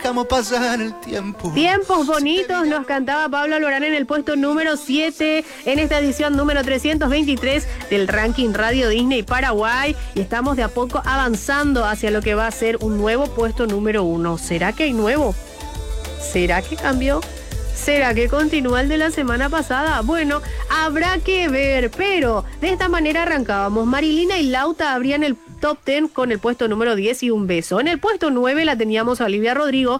Dejamos pasar el tiempo. Tiempos bonitos nos cantaba Pablo Alborán en el puesto número 7 en esta edición número 323 del ranking Radio Disney Paraguay, y estamos de a poco avanzando hacia lo que va a ser un nuevo puesto número 1. ¿Será que hay nuevo? ¿Será que cambió? ¿Será que continúa el de la semana pasada? Bueno, habrá que ver, pero de esta manera arrancábamos. Marilina y Lauta abrían el top 10 con el puesto número 10 y Un Beso. En el puesto 9 la teníamos a Olivia Rodrigo